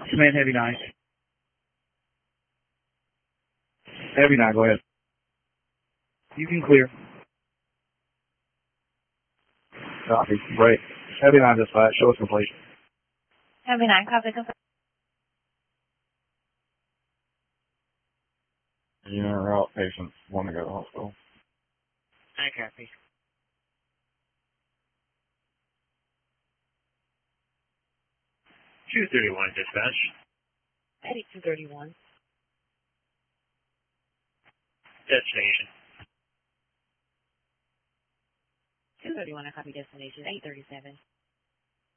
Command Heavy 9. Heavy 9, go ahead. You can clear. Copy. Right. Heavy 9 dispatch. Show us completion. Heavy 9, copy. Unit route patients want to go to the hospital. I copy. 231 dispatch. 8231. Destination. 231, I copy destination. 837.